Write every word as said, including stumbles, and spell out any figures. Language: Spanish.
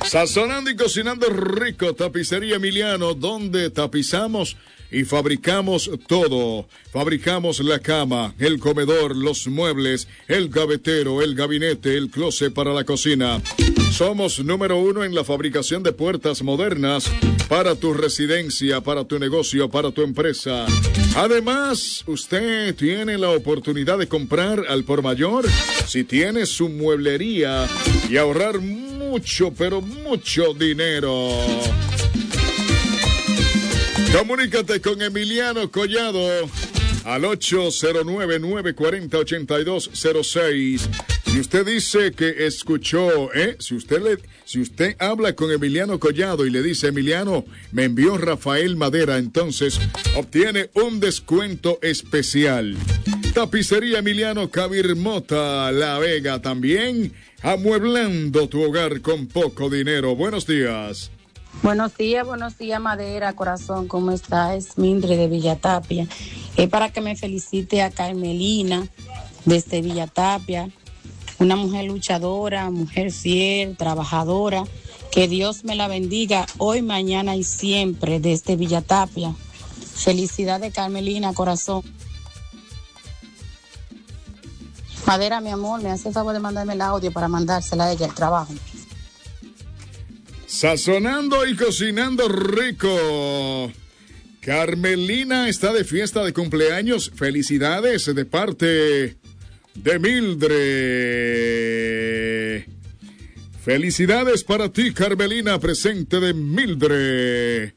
Sazonando y cocinando rico, Tapicería Emiliano, donde tapizamos y fabricamos todo. Fabricamos la cama, el comedor, los muebles, el gavetero, el gabinete, el closet para la cocina. Somos número uno en la fabricación de puertas modernas para tu residencia, para tu negocio, para tu empresa. Además, usted tiene la oportunidad de comprar al por mayor si tiene su mueblería y ahorrar mucho, pero mucho dinero. Comunícate con Emiliano Collado al ocho cero nueve, nueve cuatro cero, ocho dos cero seis. Si usted dice que escuchó, ¿eh? Si usted le, si usted habla con Emiliano Collado y le dice, Emiliano, me envió Rafael Madera, entonces obtiene un descuento especial. Tapicería Emiliano Cabirmota, La Vega, también amueblando tu hogar con poco dinero. Buenos días. Buenos días, buenos días, Madera, corazón, ¿cómo está? Es Mindre de Villatapia. Es para que me felicite a Carmelina desde Villatapia, una mujer luchadora, mujer fiel, trabajadora. Que Dios me la bendiga hoy, mañana y siempre desde Villatapia. Felicidades, Carmelina, corazón. Madera, mi amor, me hace el favor de mandarme el audio para mandársela a ella al trabajo. Sazonando y cocinando rico. Carmelina está de fiesta de cumpleaños. Felicidades de parte de Mildred. Felicidades para ti, Carmelina, presente de Mildred.